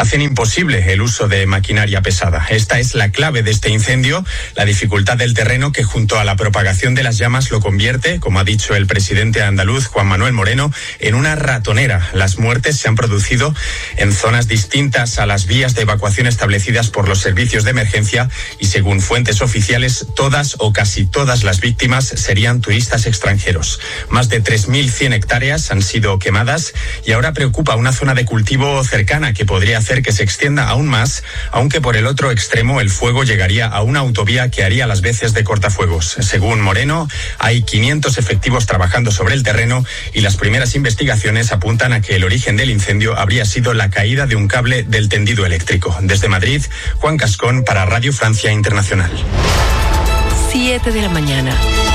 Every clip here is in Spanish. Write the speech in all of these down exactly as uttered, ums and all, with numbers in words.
hacen imposible el uso de maquinaria pesada. Esta es la clave de este incendio, la dificultad del terreno que junto a la propagación de las llamas lo convierte, como ha dicho el presidente andaluz Juan Manuel Moreno, en una ratonera. Las muertes se han producido en zonas distintas a las vías de evacuación establecidas por los servicios de emergencia y, según fuentes oficiales, todas o casi todas las víctimas serían turistas extranjeros. Más de tres mil cien hectáreas han sido quemadas y ahora preocupa una zona de cultivo cercana que podría hacer que se extienda aún más, aunque por el otro extremo el fuego llegaría a una autovía que haría las veces de cortafuegos. Según Moreno, hay quinientos efectivos trabajando sobre el terreno y las primeras investigaciones apuntan a que el origen del incendio habría sido la caída de un cable del tendido eléctrico. Desde Madrid, Juan Cascón para Radio Francia Internacional. siete de la mañana.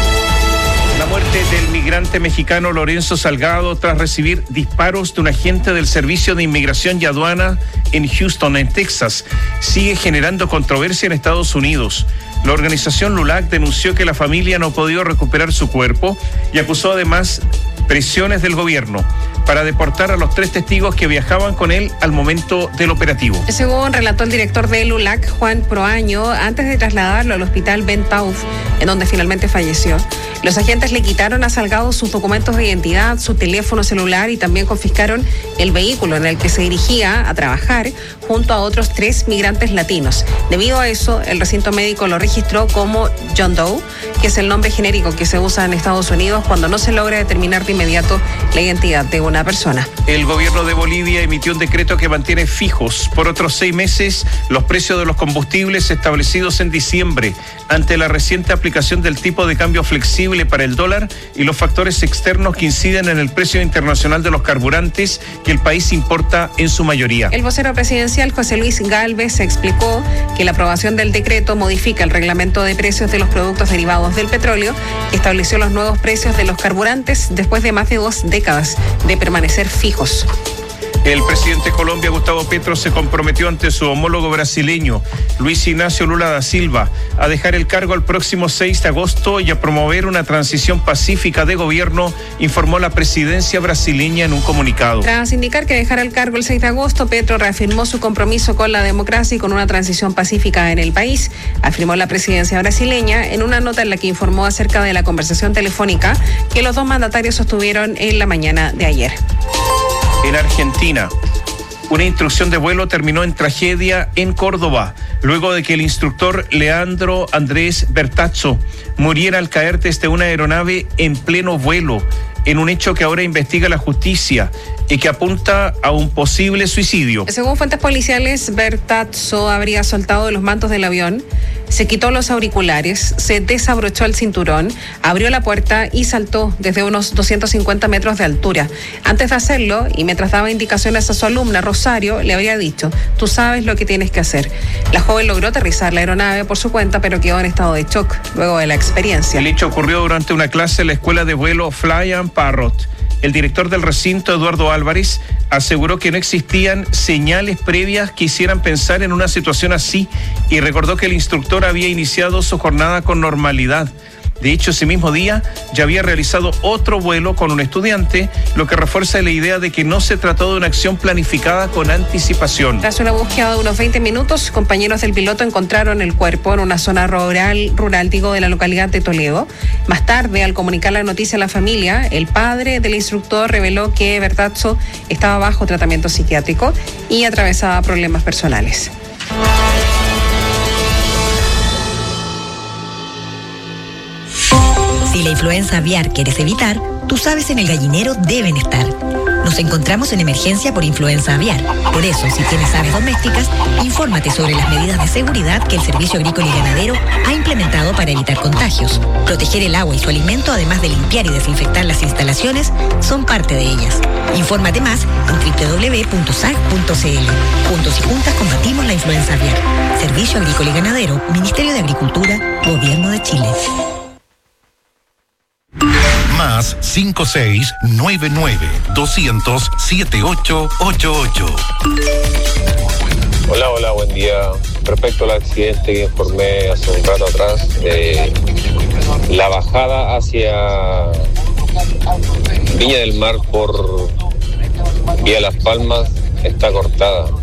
La muerte del migrante mexicano Lorenzo Salgado tras recibir disparos de un agente del Servicio de Inmigración y Aduana en Houston, en Texas, sigue generando controversia en Estados Unidos. La organización LULAC denunció que la familia no ha podido recuperar su cuerpo y acusó además presiones del gobierno para deportar a los tres testigos que viajaban con él al momento del operativo. Según relató el director de LULAC, Juan Proaño, antes de trasladarlo al hospital Ben Tauf, en donde finalmente falleció, los agentes le quitaron a Salgado sus documentos de identidad, su teléfono celular y también confiscaron el vehículo en el que se dirigía a trabajar junto a otros tres migrantes latinos. Debido a eso, el recinto médico lo registró como John Doe, que es el nombre genérico que se usa en Estados Unidos cuando no se logra determinar de inmediato la identidad de una persona. El gobierno de Bolivia emitió un decreto que mantiene fijos por otros seis meses los precios de los combustibles establecidos en diciembre, ante la reciente aplicación del tipo de cambio flexible para el dólar y los factores externos que inciden en el precio internacional de los carburantes que el país importa en su mayoría. El vocero presidencial José Luis Gálvez explicó que la aprobación del decreto modifica el reglamento de precios de los productos derivados del petróleo, que estableció los nuevos precios de los carburantes después de más de dos décadas de permanecer fijos. El presidente de Colombia, Gustavo Petro, se comprometió ante su homólogo brasileño, Luis Ignacio Lula da Silva, a dejar el cargo el próximo seis de agosto y a promover una transición pacífica de gobierno, informó la presidencia brasileña en un comunicado. Tras indicar que dejará el cargo el seis de agosto, Petro reafirmó su compromiso con la democracia y con una transición pacífica en el país, afirmó la presidencia brasileña en una nota en la que informó acerca de la conversación telefónica que los dos mandatarios sostuvieron en la mañana de ayer. En Argentina, una instrucción de vuelo terminó en tragedia en Córdoba, luego de que el instructor Leandro Andrés Bertazzo muriera al caer desde una aeronave en pleno vuelo, en un hecho que ahora investiga la justicia y que apunta a un posible suicidio. Según fuentes policiales, Bertazzo habría soltado de los mantos del avión, se quitó los auriculares, se desabrochó el cinturón, abrió la puerta y saltó desde unos doscientos cincuenta metros de altura. Antes de hacerlo, y mientras daba indicaciones a su alumna, Rosario, le habría dicho: tú sabes lo que tienes que hacer. La joven logró aterrizar la aeronave por su cuenta, pero quedó en estado de shock luego de la experiencia. El hecho ocurrió durante una clase en la escuela de vuelo Fly and Parrot. El director del recinto, Eduardo Álvarez, aseguró que no existían señales previas que hicieran pensar en una situación así y recordó que el instructor había iniciado su jornada con normalidad. De hecho, ese mismo día ya había realizado otro vuelo con un estudiante, lo que refuerza la idea de que no se trató de una acción planificada con anticipación. Tras una búsqueda de unos veinte minutos, compañeros del piloto encontraron el cuerpo en una zona rural, rural digo, de la localidad de Toledo. Más tarde, al comunicar la noticia a la familia, el padre del instructor reveló que Bertazzo estaba bajo tratamiento psiquiátrico y atravesaba problemas personales. Si la influenza aviar quieres evitar, tus aves en el gallinero deben estar. Nos encontramos en emergencia por influenza aviar. Por eso, si tienes aves domésticas, infórmate sobre las medidas de seguridad que el Servicio Agrícola y Ganadero ha implementado para evitar contagios. Proteger el agua y su alimento, además de limpiar y desinfectar las instalaciones, son parte de ellas. Infórmate más en doble u doble u doble u punto s a g punto c l. Juntos y juntas combatimos la influenza aviar. Servicio Agrícola y Ganadero, Ministerio de Agricultura, Gobierno de Chile. Más cinco seis nueve nueve doscientos siete ocho ocho ocho. Hola, hola, buen día. Respecto al accidente que informé hace un rato atrás, eh, la bajada hacia Viña del Mar por Vía Las Palmas está cortada.